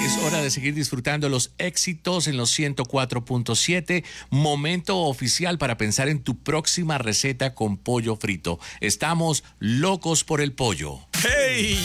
Es hora de seguir disfrutando los éxitos en los 104.7. Momento oficial para pensar en tu próxima receta con pollo frito. Estamos locos por el pollo. ¡Hey!